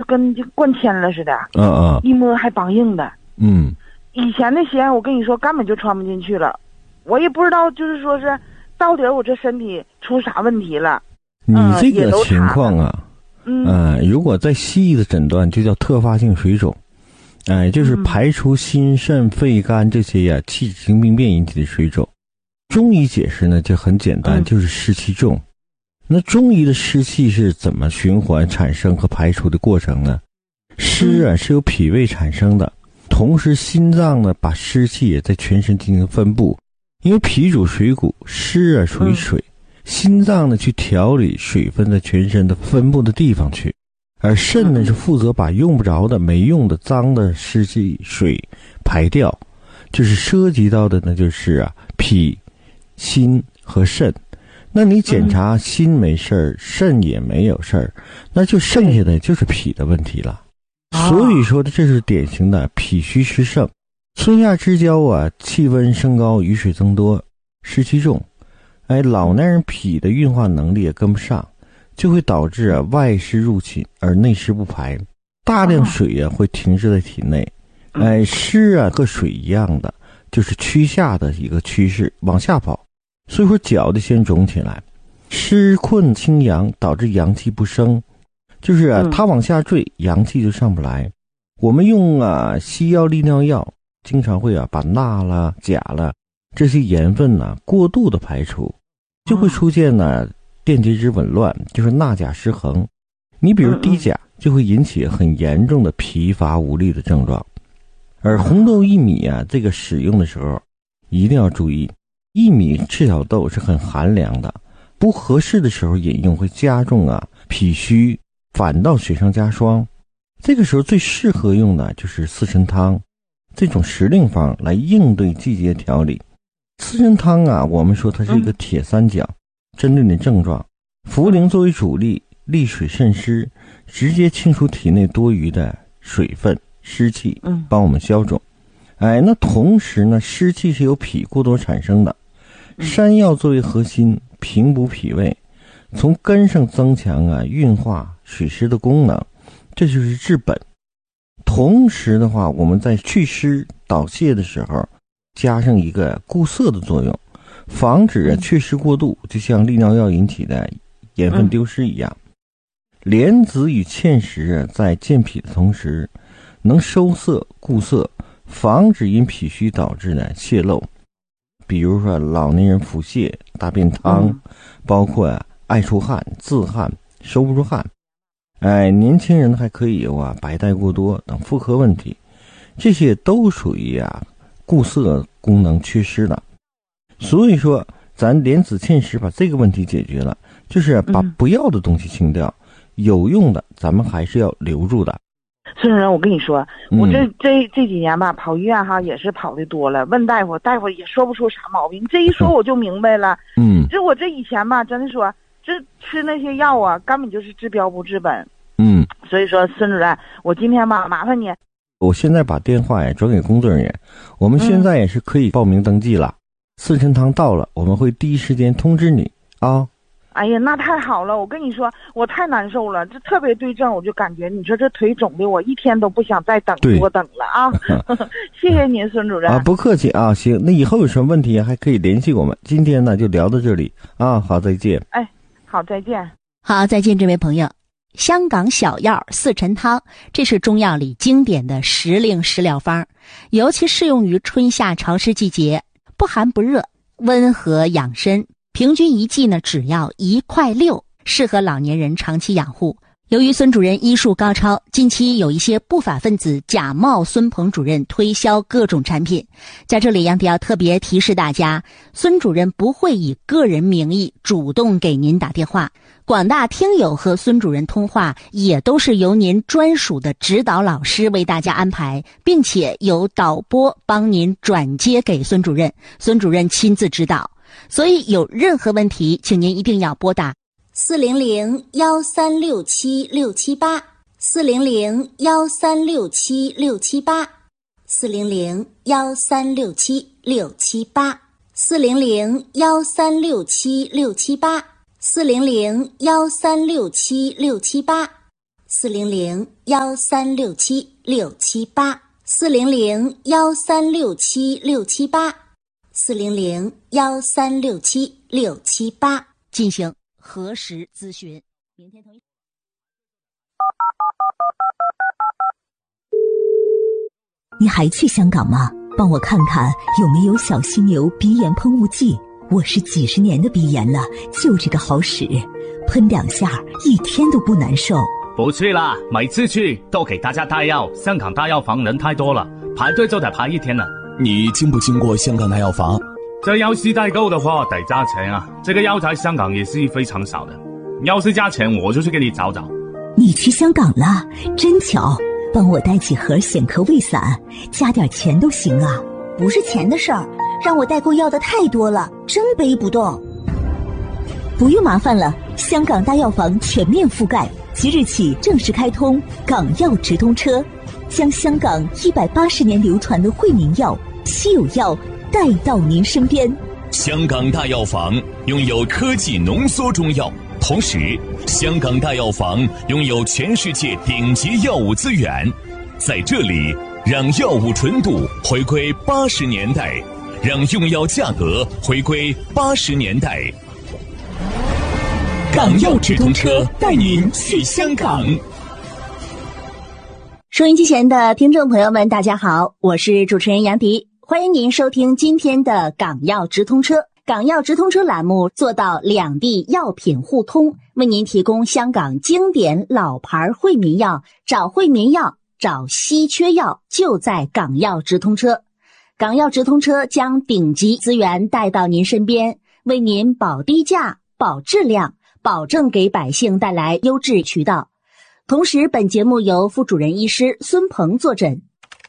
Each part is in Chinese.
跟就灌铅了似的，一摸还梆硬的。以前的鞋我跟你说根本就穿不进去了，我也不知道就是说是到底我这身体出啥问题了。 你这个情况啊，如果在西医的诊断就叫特发性水肿，就是排除心肾肺肝这些呀器质性病变引起的水肿。中医解释呢就很简单，就是湿气重。那中医的湿气是怎么循环产生和排除的过程呢？湿啊是由脾胃产生的，同时心脏呢把湿气也在全身进行分布。因为脾主水谷，湿啊属于水，心脏呢去调理水分在全身的分布的地方去，而肾呢是负责把用不着的、没用的、脏的湿气水排掉。就是涉及到的呢就是脾、心和肾。那你检查心没事儿，肾也没有事儿，那就剩下的就是脾的问题了。所以说的这是典型的脾虚湿盛。春夏之交啊，气温升高，雨水增多，湿气重。老年人脾的运化能力也跟不上，就会导致外湿入侵而内湿不排，大量水会停滞在体内。湿和水一样的，就是趋下的一个趋势，往下跑。所以说脚得先肿起来，湿困清阳，导致阳气不升，就是它往下坠，阳气就上不来。我们用西药利尿药经常会把钠啦、钾啦这些盐分过度的排除，就会出现电解质紊乱，就是钠钾失衡。你比如低钾就会引起很严重的疲乏无力的症状。而红豆薏米这个使用的时候一定要注意，薏米赤小豆是很寒凉的，不合适的时候饮用会加重脾虚，反倒雪上加霜。这个时候最适合用的就是四神汤这种时令方来应对季节调理。四神汤我们说它是一个铁三角，针对你的症状，茯苓作为主力，利水渗湿，直接清除体内多余的水分湿气，帮我们消肿。那同时呢，湿气是由脾过多产生的，山药作为核心，平补脾胃，从根上增强运化水湿的功能，这就是治本。同时的话，我们在祛湿导泻的时候加上一个固涩的作用，防止祛湿过度，就像利尿药引起的盐分丢失一样。莲子与芡实在健脾的同时能收涩固涩，防止因脾虚导致的泄漏。比如说老年人腹泻、大便汤，包括爱出汗、自汗、收不住汗。年轻人还可以有白带过多等妇科问题，这些都属于固涩功能缺失的。所以说咱莲子芡实把这个问题解决了，就是把不要的东西清掉，有用的咱们还是要留住的。 孙主任，我跟你说，我这几年吧，跑医院也是跑的多了，问大夫，大夫也说不出啥毛病。这一说我就明白了。我这以前吧，真的说这吃那些药根本就是治标不治本。所以说孙主任，我今天吧麻烦你， 我现在把电话转给工作人员，我们现在也是可以报名登记了。四神汤到了，我们会第一时间通知你哎呀，那太好了！我跟你说，我太难受了，这特别对症，我就感觉你说这腿肿的，我一天都不想再多等了谢谢您，孙主任不客气行，那以后有什么问题还可以联系我们。今天呢就聊到这里好，再见。 好，再见。 好，再见，这位朋友。香港小药四陈汤，这是中药里经典的时令食疗方，尤其适用于春夏潮湿季节，不寒不热，温和养身。平均一剂呢只要1块6，适合老年人长期养护。由于孙主任医术高超，近期有一些不法分子假冒孙鹏主任推销各种产品。在这里杨迪要特别提示大家，孙主任不会以个人名义主动给您打电话，广大听友和孙主任通话也都是由您专属的指导老师为大家安排，并且由导播帮您转接给孙主任，孙主任亲自指导。所以有任何问题，请您一定要拨打400-1367-678 400-1367-678 400-1367-678 400-1367-678 400-1367-678 400-1367-678，400-1367-678，400-1367-678，进行核实咨询。明天同一。 你还去香港吗？帮我看看有没有小犀牛鼻炎喷雾剂。我是几十年的鼻炎了，就这个好使，喷2下一天都不难受。 不去啦，每次去都给大家带药，香港大药房人太多了，排队就得排1天了。 你经不经过香港大药房？ 这药是代购的话得加钱啊，这个药在香港也是非常少的，要是加钱我就去给你找找。 你去香港了，真巧，帮我带几盒显壳胃散，加点钱都行啊。 不是钱的事儿，让我代购要的太多了，真背不动。 不用麻烦了，香港大药房全面覆盖，即日起正式开通港药直通车，将香港180年流传的惠民药、稀有药带到您身边。 香港大药房拥有科技浓缩中药，同时香港大药房拥有全世界顶级药物资源，在这里让药物纯度回归80年代，让用药价格回归80年代。港药直通车带您去香港。 收音机前的听众朋友们，大家好，我是主持人杨迪，欢迎您收听今天的港药直通车。港药直通车栏目做到两地药品互通，为您提供香港经典老牌惠民药，找惠民药，找稀缺药，就在港药直通车。港药直通车将顶级资源带到您身边，为您保低价、保质量，保证给百姓带来优质渠道。同时，本节目由副主任医师孙鹏坐诊。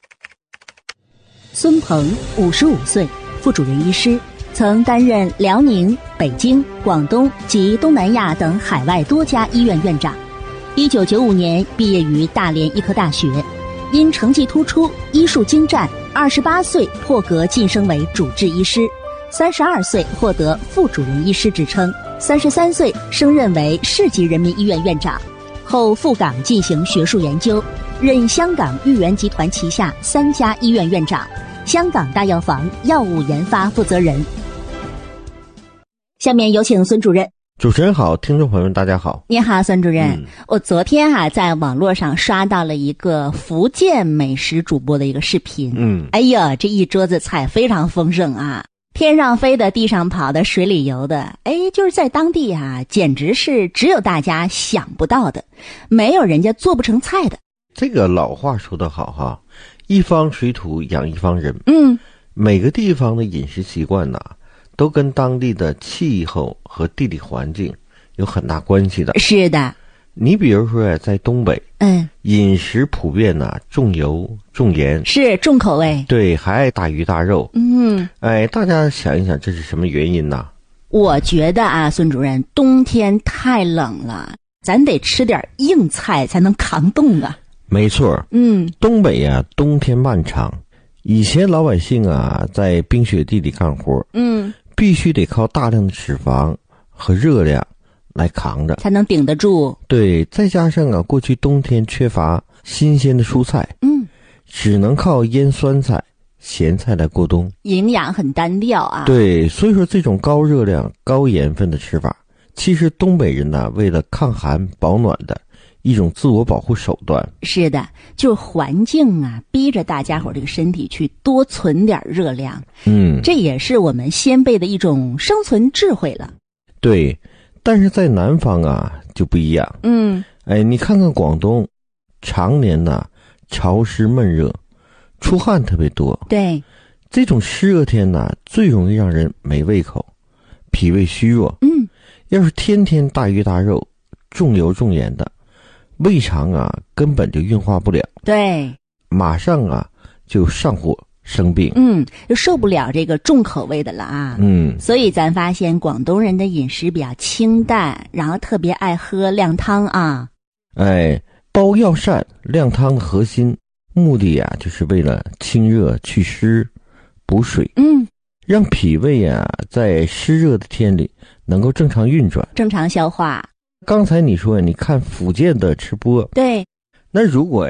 孙鹏55岁，副主任医师，曾担任辽宁、北京、广东及东南亚等海外多家医院院长。1995年毕业于大连医科大学，因成绩突出、医术精湛，28岁破格晋升为主治医师，32岁获得副主任医师职称，33岁升任为市级人民医院院长，后赴港进行学术研究，任香港裕元集团旗下3家医院院长，香港大药房药物研发负责人。下面有请孙主任。 主持人好，听众朋友们大家好。 你好，孙主任。我昨天在网络上刷到了一个福建美食主播的一个视频。哎呀，这一桌子菜非常丰盛啊，天上飞的，地上跑的，水里游的，就是在当地简直是只有大家想不到的，没有人家做不成菜的。 这个老话说得好哈，一方水土养一方人。每个地方的饮食习惯都跟当地的气候和地理环境有很大关系的。 是的， 你比如说在东北，饮食普遍重油重盐， 是重口味， 对，还爱大鱼大肉。大家想一想，这是什么原因呢？ 我觉得孙主任，冬天太冷了，咱得吃点硬菜才能扛冻啊。 没错，东北冬天漫长，以前老百姓在冰雪地里干活，必须得靠大量的脂肪和热量来扛着， 才能顶得住。对， 再加上过去冬天缺乏新鲜的蔬菜，只能靠腌酸菜、咸菜来过冬， 营养很单调啊。 对，所以说这种高热量、高盐分的吃法，其实东北人为了抗寒保暖的一种自我保护手段。 是的，就是环境逼着大家伙这个身体去多存点热量。这也是我们先辈的一种生存智慧了。 对，但是在南方就不一样。你看看广东，常年潮湿闷热，出汗特别多。对，这种湿热天最容易让人没胃口，脾胃虚弱。要是天天大鱼大肉、重油重盐的，胃肠根本就运化不了。对，马上就上火生病。 就受不了这个重口味的了所以咱发现广东人的饮食比较清淡，然后特别爱喝靓汤煲药膳靓汤的核心目的就是为了清热祛湿补水，让脾胃在湿热的天里能够正常运转、 正常消化。 刚才你说你看福建的直播， 对， 那如果